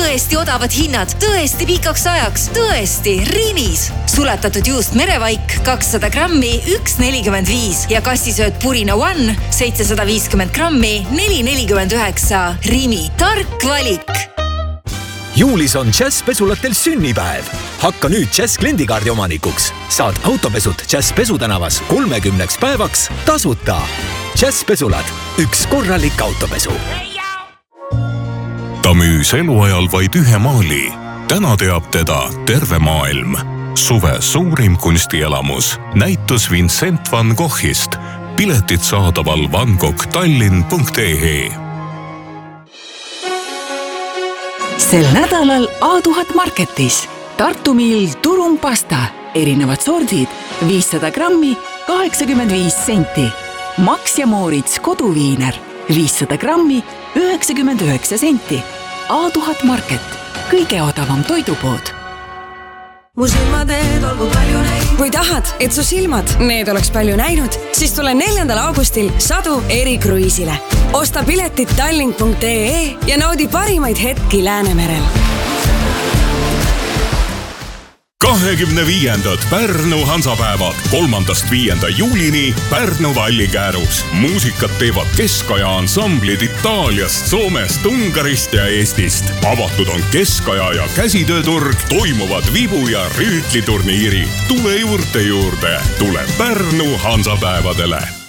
tõesti odavad hinnad, tõesti pikaks ajaks, tõesti Rimis. Sulatatud juust merevaik 200 grammi 1,45 ja kastisööt Purina One 750 grammi 4,49. Rimi, tark valik. Juulis on Jazz pesulatel sünnipäev. Hakka nüüd Jazz kliendikaardi omanikuks. Saad autopesud Jazz pesutänavas 30 päevaks tasuta. Jazz pesulad, üks korralik autopesu. Ta müüs eluajal vaid ühe maali. Täna teab teda terve maailm. Suve suurim kunstielamus. Näitus Vincent van Goghist. Piletid saadaval vangochtallinn.ee. Sel nädalal A1000 Marketis Tartu Mill turumpasta, erinevad sordid, 500 grammi, 85 senti. Max ja Moritz koduviiner, 500 grammi, 99 senti. A1000 Market, kõige odavam toidupood. Mu silmateed olgu palju näinud. Kui tahad, et su silmad need oleks palju näinud, siis tule 4. augustil Sadu erikruiisile. Osta piletid tallinn.ee ja naudi parimaid hetki Läänemerel. 25. Pärnu Hansapäevad 3.–5. juulini Pärnu Vallikäärus. Muusikat teevad keskaja ansamblid Itaaliast, Soomest, Ungarist ja Eestist. Avatud on keskaja ja käsitööturg, toimuvad vibu- ja rüütliturniiri. Tule juurde. Tule Pärnu Hansapäevadele.